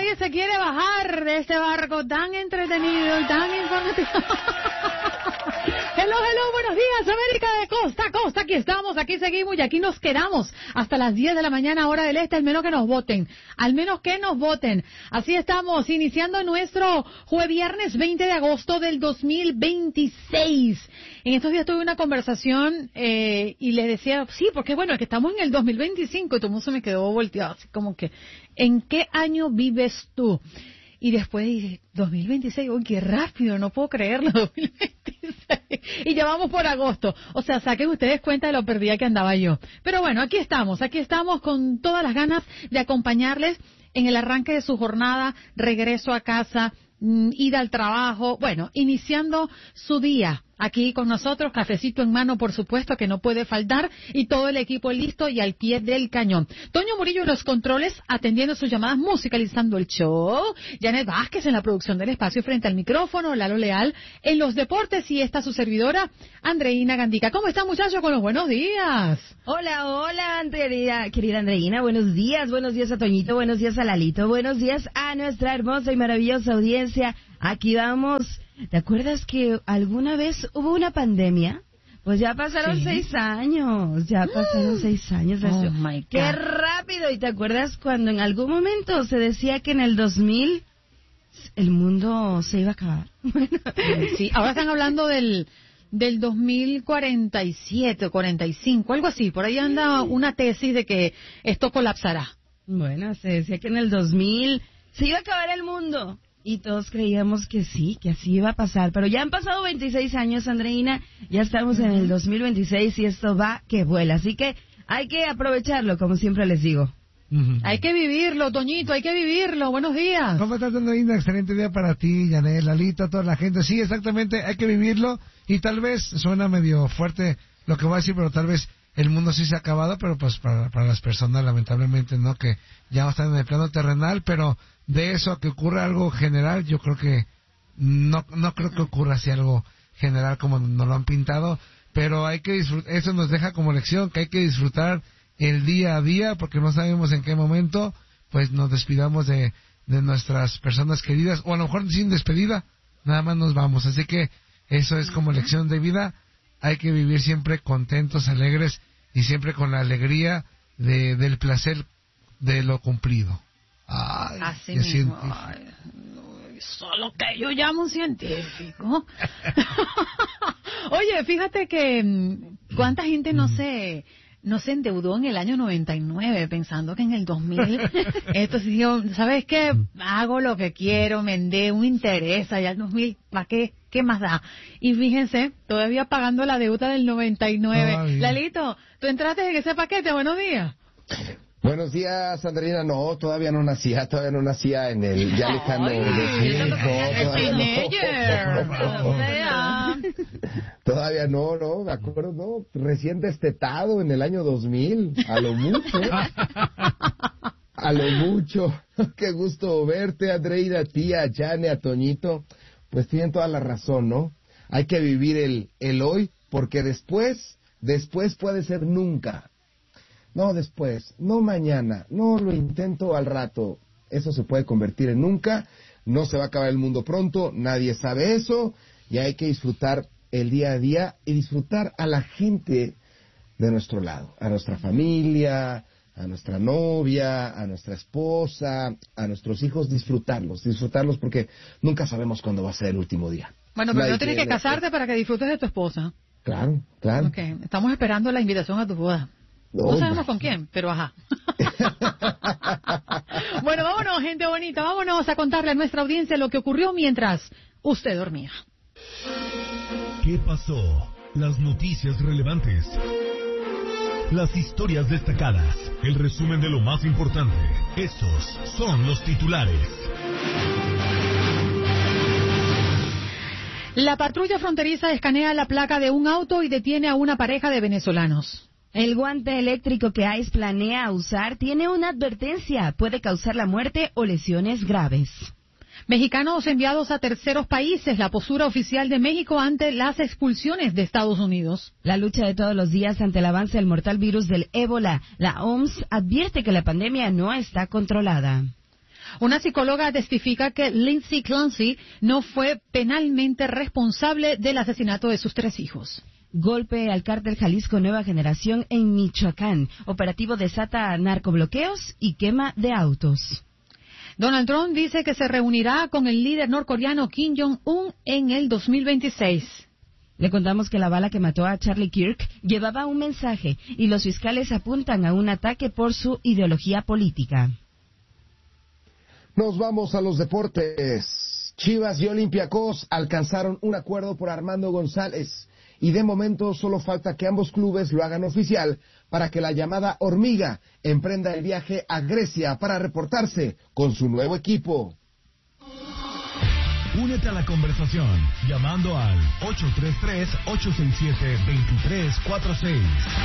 nadie se quiere bajar de este barco tan entretenido y tan informativo. Hello, buenos días, América de costa a costa. Aquí estamos, aquí seguimos y aquí nos quedamos hasta las 10 de la mañana, hora del este, al menos que nos voten. Así estamos, iniciando nuestro viernes 20 de agosto del 2026. En estos días tuve una conversación y le decía, sí, porque bueno, es que estamos en el 2025 y todo el mundo se me quedó volteado, así como que, ¿en qué año vives tú? Y después dije, 2026, uy, qué rápido, no puedo creerlo, 2026. Y ya vamos por agosto. O sea, saquen ustedes cuenta de lo perdida que andaba yo. Pero bueno, aquí estamos con todas las ganas de acompañarles en el arranque de su jornada, regreso a casa, ida al trabajo, bueno, iniciando su día. Aquí con nosotros, cafecito en mano, por supuesto, que no puede faltar, y todo el equipo listo y al pie del cañón. Toño Murillo en los controles, atendiendo sus llamadas, musicalizando el show. Janet Vázquez en la producción del espacio frente al micrófono. Lalo Leal en los deportes, y esta su servidora, Andreina Gandica. ¿Cómo están, muchachos, con los buenos días? Hola, querida Andreina. Buenos días a Toñito, buenos días a Lalito, buenos días a nuestra hermosa y maravillosa audiencia. Aquí vamos. ¿Te acuerdas que alguna vez hubo una pandemia? Pues ya pasaron 6 años, Oh, my God. ¡Qué rápido! ¿Y te acuerdas cuando en algún momento se decía que en el 2000 el mundo se iba a acabar? Sí, ahora están hablando del 2047 o 45, algo así. Por ahí anda una tesis de que esto colapsará. Bueno, se decía que en el 2000 se iba a acabar el mundo. Y todos creíamos que sí, que así iba a pasar. Pero ya han pasado 26 años, Andreina. Ya estamos en el 2026 y esto va que vuela. Así que hay que aprovecharlo, como siempre les digo. Hay que vivirlo, Toñito, hay que vivirlo. Buenos días. ¿Cómo estás, Andreina? Excelente día para ti, Janet, Lalito, toda la gente. Sí, exactamente, hay que vivirlo. Y tal vez suena medio fuerte lo que voy a decir, pero tal vez el mundo sí se ha acabado, pero pues para las personas, lamentablemente, ¿no? Que ya no están en el plano terrenal, pero de eso a que ocurra algo general, yo creo que no creo que ocurra así algo general como nos lo han pintado, pero hay que disfrutar. Eso nos deja como lección que hay que disfrutar el día a día, porque no sabemos en qué momento pues nos despidamos de nuestras personas queridas, o a lo mejor sin despedida, nada más nos vamos. Así que eso es como lección de vida. Hay que vivir siempre contentos, alegres, y siempre con la alegría del placer de lo cumplido. Ay, así mismo. Ay, solo que yo llamo un científico. Oye, fíjate que cuánta gente no se endeudó en el año 99 pensando que en el 2000 esto sí, ¿sabes qué? Hago lo que quiero, me endeudo, un interés allá el 2000, ¿para qué? ¿Qué más da? Y fíjense, todavía pagando la deuda del 99. Todavía. Lalito, ¿tú entraste en ese paquete? Buenos días. Buenos días, Andreina. No, todavía no nacía en el ya lejano 2000. Todavía no, me acuerdo, no, recién destetado en el año 2000, a lo mucho. Qué gusto verte, Andreina, a ti, a Jane, a Toñito. Pues tienen toda la razón, ¿no? Hay que vivir el hoy, porque después puede ser nunca. No después, no mañana, no lo intento al rato. Eso se puede convertir en nunca. No se va a acabar el mundo pronto, nadie sabe eso. Y hay que disfrutar el día a día y disfrutar a la gente de nuestro lado. A nuestra familia, a nuestra novia, a nuestra esposa, a nuestros hijos. Disfrutarlos porque nunca sabemos cuándo va a ser el último día. Bueno, pero no tienes que casarte para que disfrutes de tu esposa. Claro. Okay. Estamos esperando la invitación a tu boda. No sabemos con quién, pero ajá. Bueno, vámonos, gente bonita, vámonos a contarle a nuestra audiencia lo que ocurrió mientras usted dormía. ¿Qué pasó? Las noticias relevantes, las historias destacadas, el resumen de lo más importante. Estos son los titulares. La patrulla fronteriza escanea la placa de un auto y detiene a una pareja de venezolanos. El guante eléctrico que ICE planea usar tiene una advertencia. Puede causar la muerte o lesiones graves. Mexicanos enviados a terceros países, la postura oficial de México ante las expulsiones de Estados Unidos. La lucha de todos los días ante el avance del mortal virus del ébola. La OMS advierte que la pandemia no está controlada. Una psicóloga testifica que Lindsay Clancy no fue penalmente responsable del asesinato de sus 3 hijos. Golpe al cártel Jalisco Nueva Generación en Michoacán. Operativo desata narcobloqueos y quema de autos. Donald Trump dice que se reunirá con el líder norcoreano Kim Jong-un en el 2026. Le contamos que la bala que mató a Charlie Kirk llevaba un mensaje y los fiscales apuntan a un ataque por su ideología política. Nos vamos a los deportes. Chivas y Olympiacos alcanzaron un acuerdo por Armando González y de momento solo falta que ambos clubes lo hagan oficial para que la llamada hormiga emprenda el viaje a Grecia para reportarse con su nuevo equipo. Únete a la conversación llamando al 833-867-2346.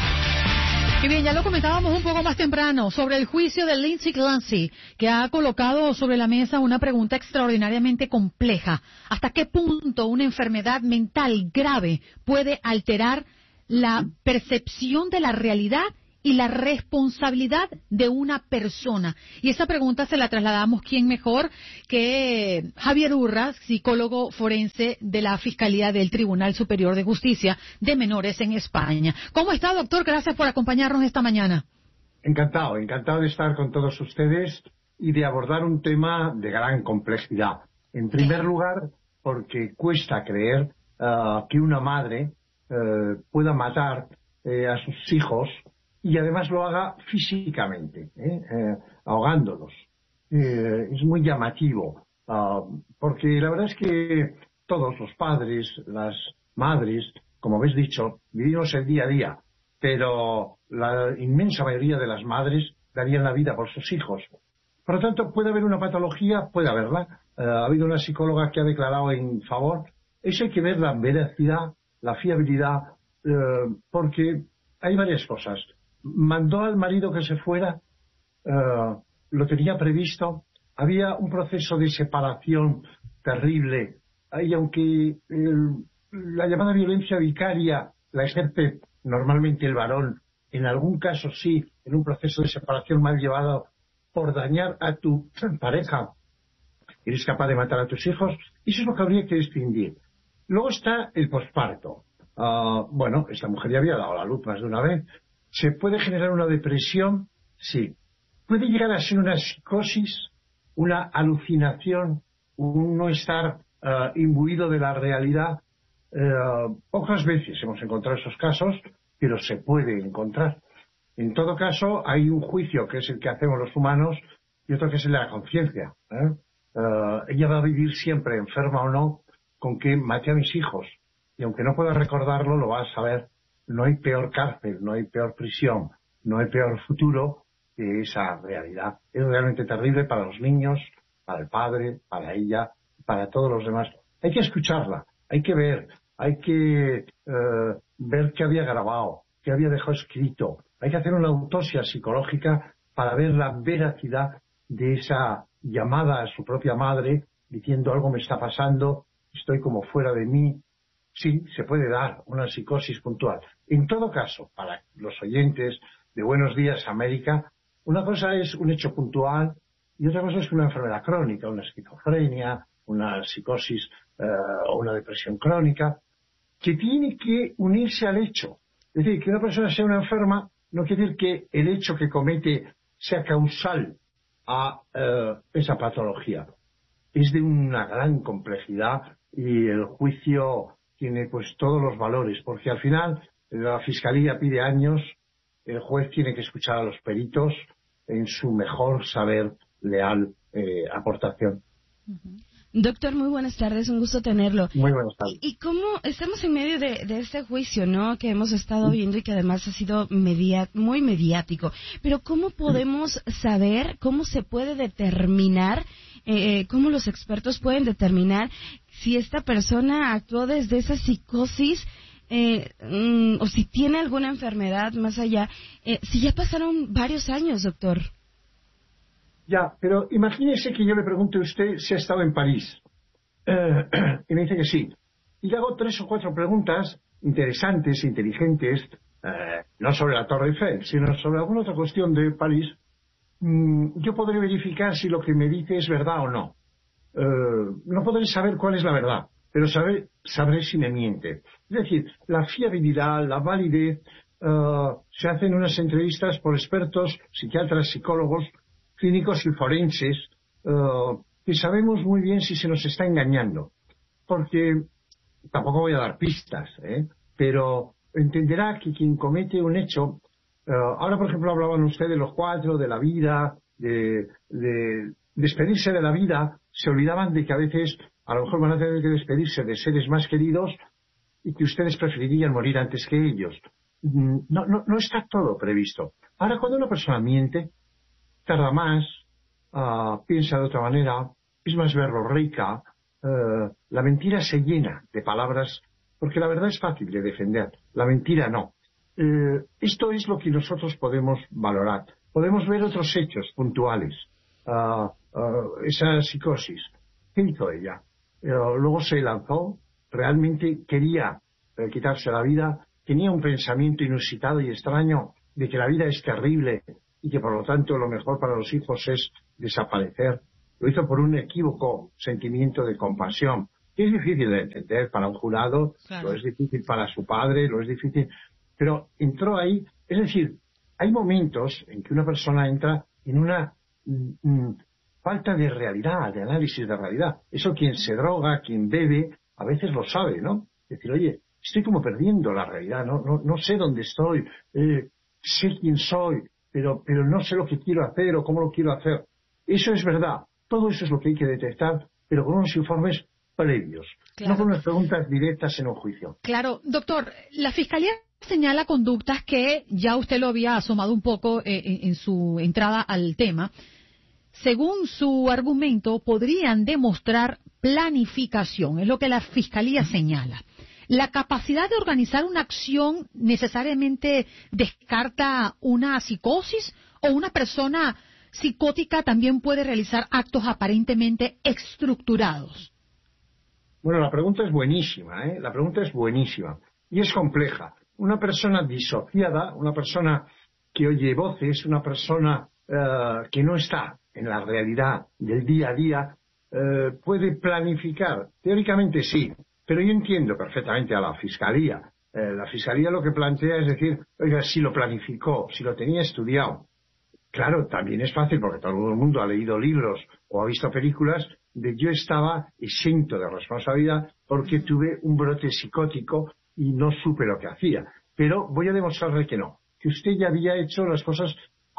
Y bien, ya lo comentábamos un poco más temprano sobre el juicio de Lindsay Clancy, que ha colocado sobre la mesa una pregunta extraordinariamente compleja. ¿Hasta qué punto una enfermedad mental grave puede alterar la percepción de la realidad y la responsabilidad de una persona? Y esa pregunta se la trasladamos, ¿quién mejor que Javier Urras, psicólogo forense de la Fiscalía del Tribunal Superior de Justicia de Menores en España? ¿Cómo está, doctor? Gracias por acompañarnos esta mañana. Encantado de estar con todos ustedes y de abordar un tema de gran complejidad. En primer lugar, porque cuesta creer que una madre pueda matar a sus hijos y además lo haga físicamente, ahogándolos. Es muy llamativo, porque la verdad es que todos los padres, las madres, como habéis dicho, vivimos el día a día, pero la inmensa mayoría de las madres darían la vida por sus hijos. Por lo tanto, puede haber una patología, puede haberla. Ha habido una psicóloga que ha declarado en favor. Eso hay que ver la veracidad, la fiabilidad, porque hay varias cosas. Mandó al marido que se fuera, lo tenía previsto, había un proceso de separación terrible, y aunque la llamada violencia vicaria la ejerce normalmente el varón, en algún caso sí, en un proceso de separación mal llevado por dañar a tu pareja, eres capaz de matar a tus hijos, eso es lo que habría que distinguir. Luego está el posparto. Bueno, esta mujer ya había dado a la luz más de una vez. ¿Se puede generar una depresión? Sí. ¿Puede llegar a ser una psicosis, una alucinación, un no estar imbuido de la realidad? Pocas veces hemos encontrado esos casos, pero se puede encontrar. En todo caso, hay un juicio que es el que hacemos los humanos y otro que es el de la conciencia. Ella va a vivir siempre, enferma o no, con que maté a mis hijos. Y aunque no pueda recordarlo, lo va a saber. No hay peor cárcel, no hay peor prisión, no hay peor futuro que esa realidad. Es realmente terrible para los niños, para el padre, para ella, para todos los demás. Hay que escucharla, hay que ver, hay que ver qué había grabado, qué había dejado escrito. Hay que hacer una autopsia psicológica para ver la veracidad de esa llamada a su propia madre diciendo algo me está pasando, estoy como fuera de mí. Sí, se puede dar una psicosis puntual. En todo caso, para los oyentes de Buenos Días América, una cosa es un hecho puntual y otra cosa es una enfermedad crónica, una esquizofrenia, una psicosis o una depresión crónica, que tiene que unirse al hecho. Es decir, que una persona sea una enferma no quiere decir que el hecho que comete sea causal a esa patología. Es de una gran complejidad y el juicio tiene pues todos los valores, porque al final la Fiscalía pide años, el juez tiene que escuchar a los peritos en su mejor saber, leal aportación. Doctor, muy buenas tardes, un gusto tenerlo. Muy buenas tardes. ¿Y cómo estamos en medio de este juicio, no, que hemos estado viendo y que además ha sido muy mediático? Pero ¿cómo podemos saber, cómo se puede determinar, cómo los expertos pueden determinar si esta persona actuó desde esa psicosis o si tiene alguna enfermedad más allá, si ya pasaron varios años, doctor? Ya, pero imagínese que yo le pregunte a usted si ha estado en París. Y me dice que sí. Y le hago 3 o 4 preguntas interesantes, inteligentes, no sobre la Torre Eiffel, sino sobre alguna otra cuestión de París. yo podré verificar si lo que me dice es verdad o no. No podré saber cuál es la verdad, pero sabré si me miente. Es decir, la fiabilidad, la validez, se hacen unas entrevistas por expertos, psiquiatras, psicólogos, clínicos y forenses, que sabemos muy bien si se nos está engañando. Porque, tampoco voy a dar pistas, pero entenderá que quien comete un hecho, ahora por ejemplo hablaban ustedes de los 4, de la vida, de despedirse de la vida, se olvidaban de que a veces a lo mejor van a tener que despedirse de seres más queridos y que ustedes preferirían morir antes que ellos. No está todo previsto. Ahora, cuando una persona miente, tarda más, piensa de otra manera, es más verborreica, la mentira se llena de palabras, porque la verdad es fácil de defender, la mentira no. Esto es lo que nosotros podemos valorar. Podemos ver otros hechos puntuales. Esa psicosis. ¿Qué hizo ella? Luego se lanzó, realmente quería quitarse la vida, tenía un pensamiento inusitado y extraño de que la vida es terrible y que por lo tanto lo mejor para los hijos es desaparecer. Lo hizo por un equívoco sentimiento de compasión, que es difícil de entender para un jurado, claro. Lo es difícil para su padre, lo es difícil, pero entró ahí. Es decir, hay momentos en que una persona entra en una falta de realidad, de análisis de realidad. Eso quien se droga, quien bebe, a veces lo sabe, ¿no? Es decir, oye, estoy como perdiendo la realidad, no sé dónde estoy, sé quién soy, pero no sé lo que quiero hacer o cómo lo quiero hacer. Eso es verdad, todo eso es lo que hay que detectar, pero con unos informes previos, claro. No con unas preguntas directas en un juicio. Claro, doctor, la Fiscalía señala conductas que ya usted lo había asomado un poco en su entrada al tema. Según su argumento, podrían demostrar planificación, es lo que la Fiscalía señala. ¿La capacidad de organizar una acción necesariamente descarta una psicosis o una persona psicótica también puede realizar actos aparentemente estructurados? Bueno, la pregunta es buenísima, La pregunta es buenísima y es compleja. Una persona disociada, una persona que oye voces, una persona que no está en la realidad del día a día, puede planificar. Teóricamente sí, pero yo entiendo perfectamente a la Fiscalía. La Fiscalía lo que plantea es decir, oiga, si lo planificó, si lo tenía estudiado. Claro, también es fácil porque todo el mundo ha leído libros o ha visto películas de yo estaba exento de responsabilidad porque tuve un brote psicótico y no supe lo que hacía. Pero voy a demostrarle que no, que usted ya había hecho las cosas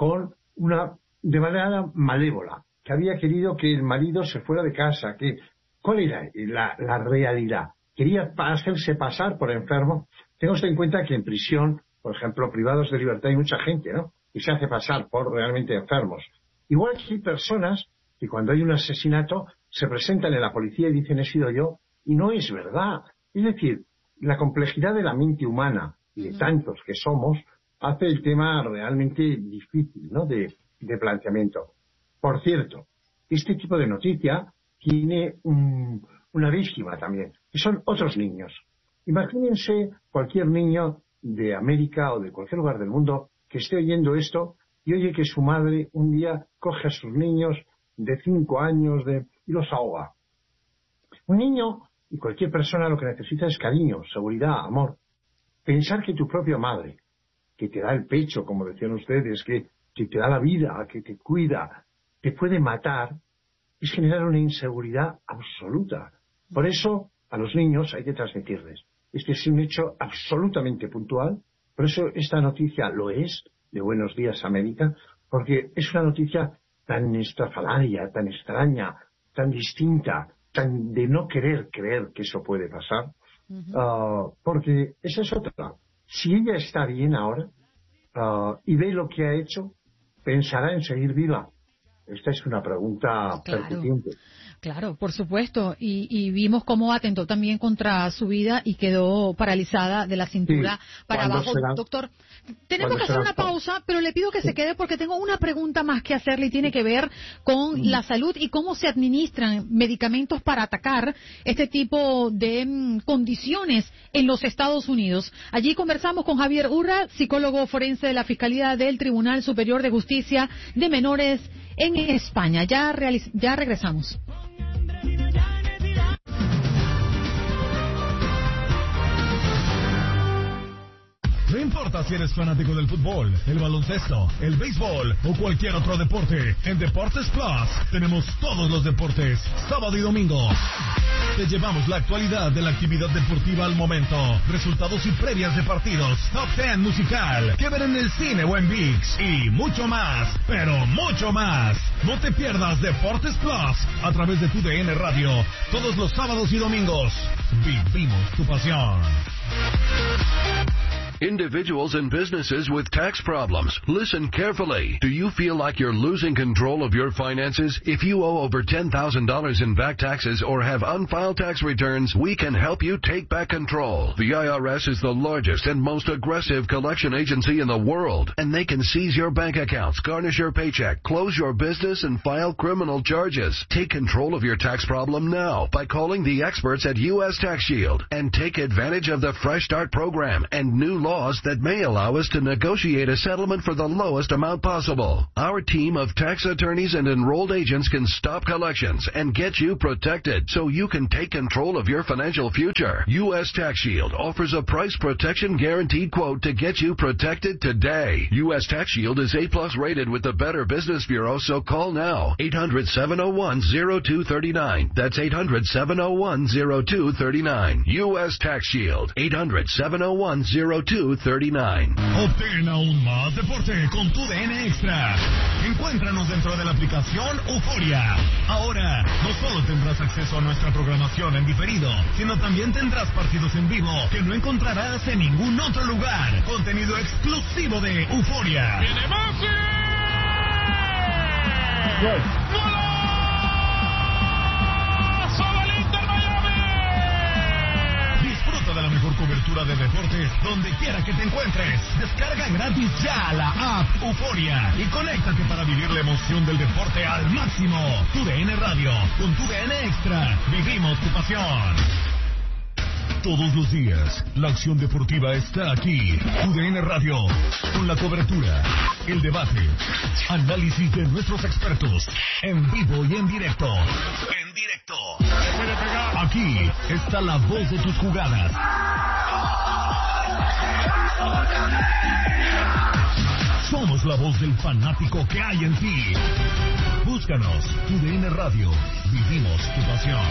de manera malévola, que había querido que el marido se fuera de casa, ¿cuál era la realidad? Quería hacerse pasar por enfermo. Tenga usted en cuenta que en prisión, por ejemplo, privados de libertad, hay mucha gente, ¿no?, que se hace pasar por realmente enfermos. Igual que hay personas que cuando hay un asesinato se presentan en la policía y dicen he sido yo, y no es verdad. Es decir, la complejidad de la mente humana y de tantos que somos hace el tema realmente difícil, ¿no?, de planteamiento. Por cierto, este tipo de noticia tiene una víctima también, que son otros niños. Imagínense cualquier niño de América o de cualquier lugar del mundo que esté oyendo esto y oye que su madre un día coge a sus niños de 5 años y los ahoga. Un niño y cualquier persona lo que necesita es cariño, seguridad, amor. Pensar que tu propia madre, que te da el pecho, como decían ustedes, que te da la vida, que te cuida, te puede matar, es generar una inseguridad absoluta. Por eso a los niños hay que transmitirles. Este es un hecho absolutamente puntual. Por eso esta noticia lo es, de Buenos Días América, porque es una noticia tan estrafalaria, tan extraña, tan distinta, tan de no querer creer que eso puede pasar, porque esa es otra. Si ella está bien ahora y ve lo que ha hecho, pensará en seguir viva. Esta es una pregunta pertinente. Claro, por supuesto. Y vimos cómo atentó también contra su vida y quedó paralizada de la cintura para abajo. Doctor, tenemos que hacer una pausa, pero le pido que se quede porque tengo una pregunta más que hacerle y tiene que ver con la salud y cómo se administran medicamentos para atacar este tipo de condiciones en los Estados Unidos. Allí conversamos con Javier Urra, psicólogo forense de la Fiscalía del Tribunal Superior de Justicia de Menores en España. Ya regresamos. No importa si eres fanático del fútbol, el baloncesto, el béisbol o cualquier otro deporte, en Deportes Plus tenemos todos los deportes, sábado y domingo. Te llevamos la actualidad de la actividad deportiva al momento, resultados y previas de partidos, top 10 musical, que ver en el cine o en ViX y mucho más, pero mucho más. No te pierdas Deportes Plus a través de tu DN Radio, todos los sábados y domingos. Vivimos tu pasión. Individuals and businesses with tax problems, listen carefully. Do you feel like you're losing control of your finances? If you owe over $10,000 in back taxes or have unfiled tax returns, we can help you take back control. The IRS is the largest and most aggressive collection agency in the world, and they can seize your bank accounts, garnish your paycheck, close your business, and file criminal charges. Take control of your tax problem now by calling the experts at U.S. Tax Shield and take advantage of the Fresh Start program and new laws that may allow us to negotiate a settlement for the lowest amount possible. Our team of tax attorneys and enrolled agents can stop collections and get you protected so you can take control of your financial future. U.S. Tax Shield offers a price protection guaranteed quote to get you protected today. U.S. Tax Shield is A+ rated with the Better Business Bureau, so call now. 800-701-0239. That's 800-701-0239. U.S. Tax Shield. 800-701-0239. Obtén aún más deporte con tu DN Extra. Encuéntranos dentro de la aplicación Euforia. Ahora, no solo tendrás acceso a nuestra programación en diferido, sino también tendrás partidos en vivo que no encontrarás en ningún otro lugar. Contenido exclusivo de Euforia. ¡Viene Messi! De la mejor cobertura de deportes donde quiera que te encuentres. Descarga gratis ya la app Euforia y conéctate para vivir la emoción del deporte al máximo. Tu DN Radio, con tu DN Extra, vivimos tu pasión. Todos los días, la acción deportiva está aquí. Tu DN Radio, con la cobertura, el debate, análisis de nuestros expertos, en vivo y en directo. Aquí está la voz de tus jugadas. Somos la voz del fanático que hay en ti. Búscanos, tu DN Radio. Vivimos tu pasión.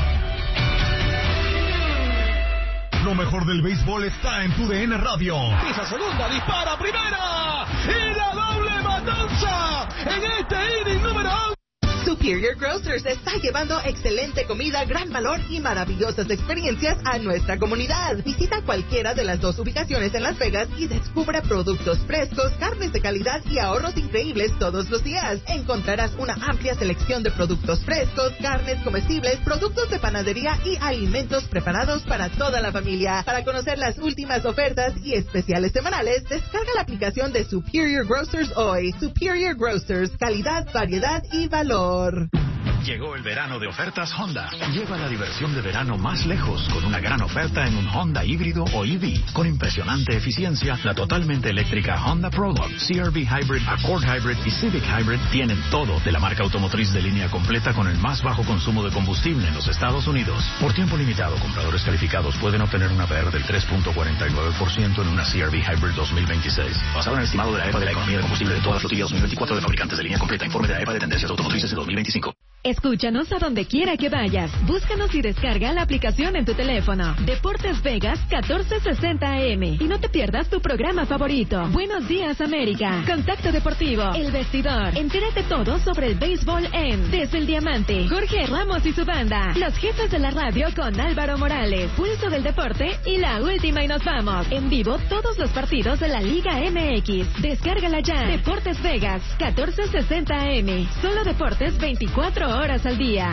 Lo mejor del béisbol está en tu DN Radio. Pisa segunda, dispara primera. Y la doble matanza en este inning número 11. Superior Grocers está llevando excelente comida, gran valor y maravillosas experiencias a nuestra comunidad. Visita cualquiera de las dos ubicaciones en Las Vegas y descubra productos frescos, carnes de calidad y ahorros increíbles todos los días. Encontrarás una amplia selección de productos frescos, carnes comestibles, productos de panadería y alimentos preparados para toda la familia. Para conocer las últimas ofertas y especiales semanales, descarga la aplicación de Superior Grocers hoy. Superior Grocers, calidad, variedad y valor. Llegó el verano de ofertas Honda. Lleva la diversión de verano más lejos con una gran oferta en un Honda híbrido o EV. Con impresionante eficiencia, la totalmente eléctrica Honda Prologue, CR-V Hybrid, Accord Hybrid y Civic Hybrid tienen todo de la marca automotriz de línea completa con el más bajo consumo de combustible en los Estados Unidos. Por tiempo limitado, compradores calificados pueden obtener una APR del 3.49% en una CR-V Hybrid 2026. Basado en el estimado de la EPA de la economía de combustible de todas las flotillas 2024 de fabricantes de línea completa. Informe de la EPA de tendencias automotrices de 2025. Escúchanos a donde quiera que vayas. Búscanos y descarga la aplicación en tu teléfono. Deportes Vegas 1460 AM. Y no te pierdas tu programa favorito. Buenos días, América. Contacto Deportivo. El Vestidor. Entérate todo sobre el béisbol en Desde el Diamante. Jorge Ramos y su banda. Los jefes de la radio con Álvaro Morales. Pulso del Deporte y La Última y nos vamos. En vivo todos los partidos de la Liga MX. Descárgala ya. Deportes Vegas 1460 AM. Solo deportes 24 horas al día.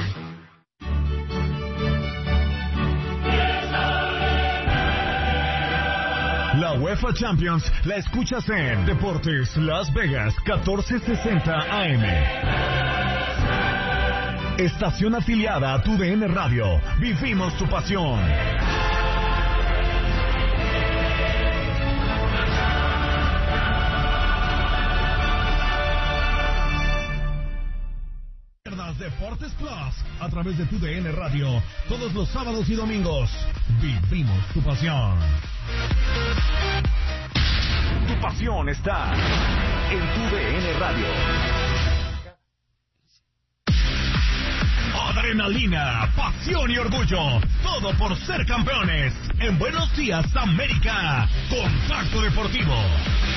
La UEFA Champions la escuchas en Deportes Las Vegas 1460 AM. Estación afiliada a tu DN Radio. Vivimos tu pasión. Deportes Plus, a través de tu DN Radio, todos los sábados y domingos. Vivimos tu pasión. Tu pasión está en tu DN Radio. Adrenalina, pasión y orgullo, todo por ser campeones. En Buenos Días, América, Contacto Deportivo.